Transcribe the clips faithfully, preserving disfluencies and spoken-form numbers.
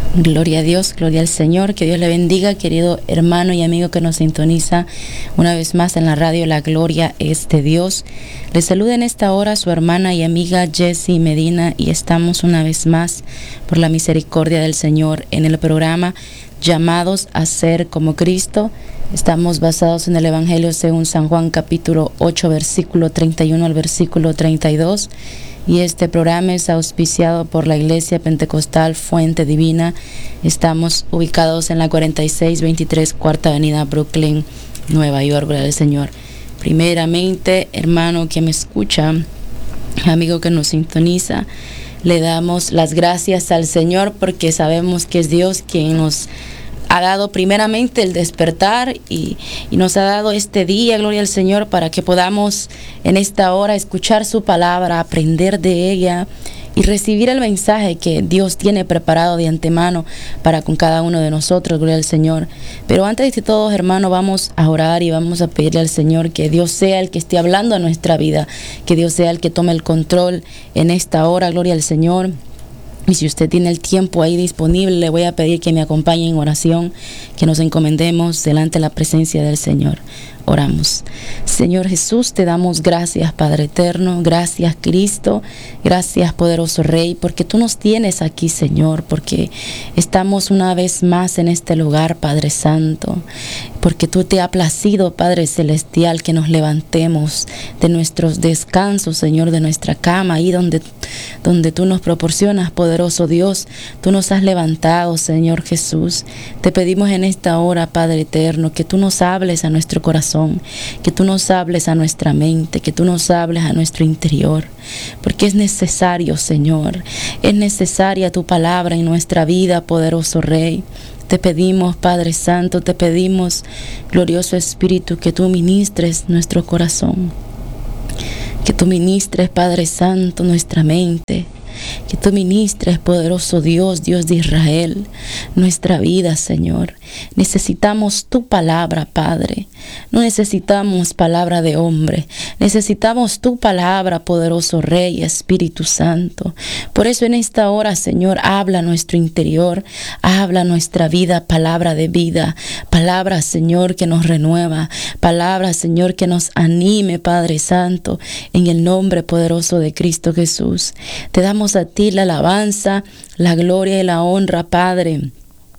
Gloria a Dios, gloria al Señor, que Dios le bendiga, querido hermano y amigo que nos sintoniza una vez más en la radio. La gloria es de Dios. Le saluda en esta hora su hermana y amiga Jessie Medina, y estamos una vez más, por la misericordia del Señor, en el programa Llamados a Ser como Cristo. Estamos basados en el Evangelio según San Juan, capítulo ocho, versículo treinta y uno al versículo treinta y dos. Y este programa es auspiciado por la Iglesia Pentecostal Fuente Divina. Estamos ubicados en la cuarenta y seis veintitrés Cuarta Avenida, Brooklyn, Nueva York. Gloria al Señor. Primeramente, hermano que me escucha, amigo que nos sintoniza, le damos las gracias al Señor porque sabemos que es Dios quien nos ha dado primeramente el despertar y, y nos ha dado este día, gloria al Señor, para que podamos en esta hora escuchar su palabra, aprender de ella y recibir el mensaje que Dios tiene preparado de antemano para con cada uno de nosotros, gloria al Señor. Pero antes de todo, hermano, vamos a orar y vamos a pedirle al Señor que Dios sea el que esté hablando a nuestra vida, que Dios sea el que tome el control en esta hora, gloria al Señor. Y si usted tiene el tiempo ahí disponible, le voy a pedir que me acompañe en oración, que nos encomendemos delante de la presencia del Señor. Oramos. Señor Jesús, te damos gracias, Padre eterno, gracias Cristo, gracias poderoso Rey, porque tú nos tienes aquí, Señor, porque estamos una vez más en este lugar, Padre Santo, porque tú te has placido, Padre Celestial, que nos levantemos de nuestros descansos, Señor, de nuestra cama, ahí donde, donde tú nos proporcionas, poderoso Dios, tú nos has levantado, Señor Jesús. Te pedimos en esta hora, Padre eterno, que tú nos hables a nuestro corazón, que tú nos hables a nuestra mente, que tú nos hables a nuestro interior, porque es necesario, Señor, es necesaria tu palabra en nuestra vida, poderoso Rey. Te pedimos, Padre Santo, te pedimos, glorioso Espíritu, que tú ministres nuestro corazón, que tú ministres, Padre Santo, nuestra mente, que tú ministres, poderoso Dios, Dios de Israel, nuestra vida, Señor. Necesitamos tu palabra, Padre. No necesitamos palabra de hombre. Necesitamos tu palabra, poderoso Rey, Espíritu Santo. Por eso en esta hora, Señor, habla nuestro interior, habla nuestra vida, palabra de vida, palabra, Señor, que nos renueva, palabra, Señor, que nos anime, Padre Santo, en el nombre poderoso de Cristo Jesús. Te damos a ti la alabanza, la gloria y la honra, Padre.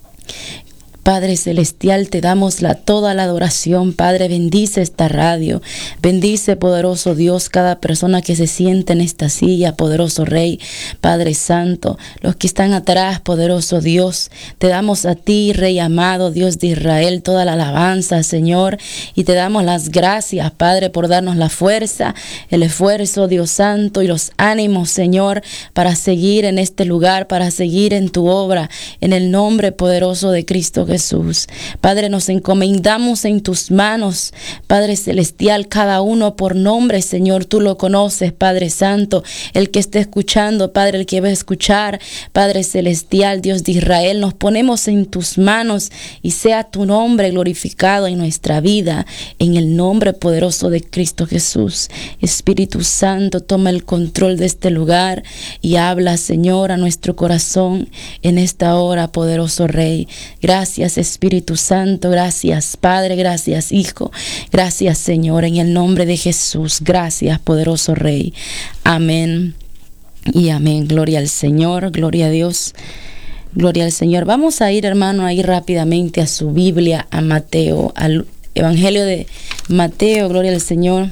Padre Celestial, te damos la, toda la adoración. Padre, bendice esta radio. Bendice, poderoso Dios, cada persona que se siente en esta silla, poderoso Rey, Padre Santo. Los que están atrás, poderoso Dios, te damos a ti, Rey amado, Dios de Israel, toda la alabanza, Señor. Y te damos las gracias, Padre, por darnos la fuerza, el esfuerzo, Dios Santo, y los ánimos, Señor, para seguir en este lugar, para seguir en tu obra, en el nombre poderoso de Cristo Jesús. Jesús. Padre, nos encomendamos en tus manos, Padre Celestial, cada uno por nombre, Señor, tú lo conoces, Padre Santo, el que esté escuchando, Padre, el que va a escuchar, Padre Celestial, Dios de Israel, nos ponemos en tus manos y sea tu nombre glorificado en nuestra vida, en el nombre poderoso de Cristo Jesús. Espíritu Santo, toma el control de este lugar y habla, Señor, a nuestro corazón en esta hora, poderoso Rey. Gracias, Espíritu Santo, gracias, Padre, gracias, Hijo, gracias, Señor, en el nombre de Jesús, gracias, poderoso Rey. Amén y amén. Gloria al Señor, gloria a Dios, gloria al Señor. Vamos a ir, hermano, a ir rápidamente a su Biblia, a Mateo, al Evangelio de Mateo, gloria al Señor,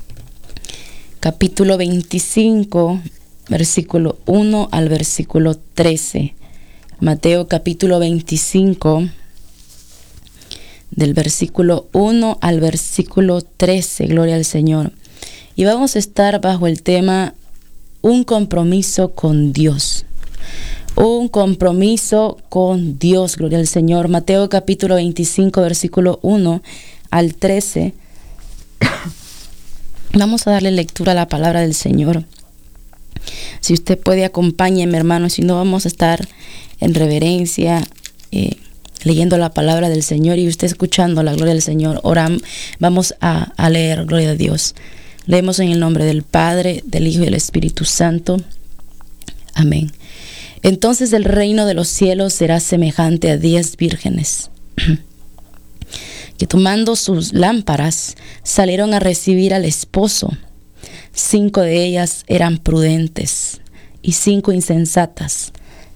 capítulo veinticinco, versículo uno al versículo trece. Mateo capítulo veinticinco, del versículo uno al versículo trece, gloria al Señor. Y vamos a estar bajo el tema un compromiso con Dios. Un compromiso con Dios, gloria al Señor. Mateo capítulo veinticinco, versículo uno al trece. Vamos a darle lectura a la palabra del Señor. Si usted puede, acompáñeme, hermano. Si no, vamos a estar en reverencia, eh, leyendo la palabra del Señor y usted escuchando la gloria del Señor. Oram, vamos a, a leer, gloria a Dios. Leemos en el nombre del Padre, del Hijo y del Espíritu Santo. Amén. Entonces el reino de los cielos será semejante a diez vírgenes que tomando sus lámparas salieron a recibir al esposo. Cinco de ellas eran prudentes y cinco insensatas.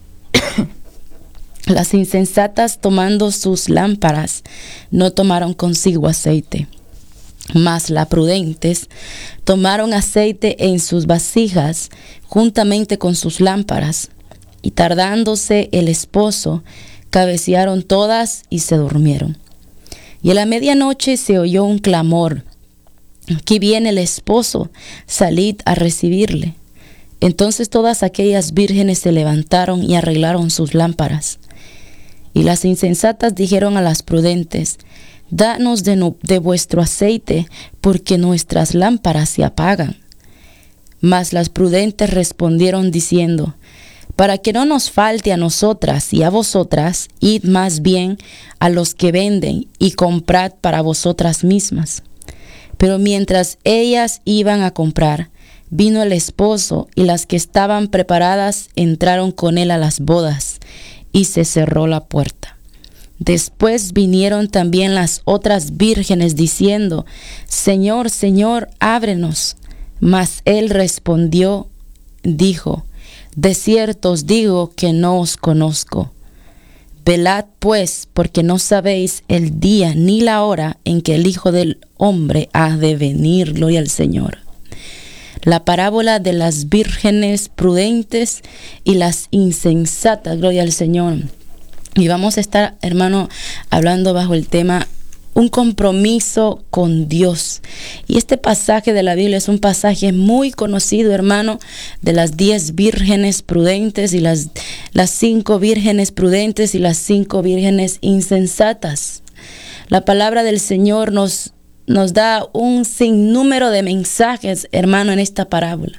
Las insensatas, tomando sus lámparas, no tomaron consigo aceite, mas las prudentes tomaron aceite en sus vasijas juntamente con sus lámparas, y tardándose el esposo, cabecearon todas y se durmieron. Y a la medianoche se oyó un clamor: aquí viene el esposo, salid a recibirle. Entonces todas aquellas vírgenes se levantaron y arreglaron sus lámparas. Y las insensatas dijeron a las prudentes: danos de, no, de vuestro aceite, porque nuestras lámparas se apagan. Mas las prudentes respondieron diciendo: para que no nos falte a nosotras y a vosotras, id más bien a los que venden y comprad para vosotras mismas. Pero mientras ellas iban a comprar, vino el esposo, y las que estaban preparadas entraron con él a las bodas, y se cerró la puerta. Después vinieron también las otras vírgenes diciendo: Señor, Señor, ábrenos. Mas él respondió, dijo: de cierto os digo que no os conozco. Velad pues, porque no sabéis el día ni la hora en que el Hijo del Hombre ha de venir. Gloria al Señor. La parábola de las vírgenes prudentes y las insensatas. Gloria al Señor. Y vamos a estar, hermano, hablando bajo el tema un compromiso con Dios. Y este pasaje de la Biblia es un pasaje muy conocido, hermano, de las diez vírgenes prudentes y las, las cinco vírgenes prudentes y las cinco vírgenes insensatas. La palabra del Señor nos, nos da un sinnúmero de mensajes, hermano, en esta parábola.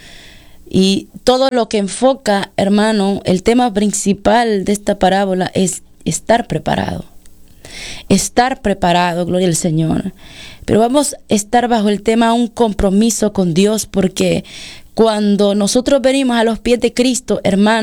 Y todo lo que enfoca, hermano, el tema principal de esta parábola es estar preparado. Estar preparado, gloria al Señor. Pero vamos a estar bajo el tema un compromiso con Dios, porque cuando nosotros venimos a los pies de Cristo, hermano,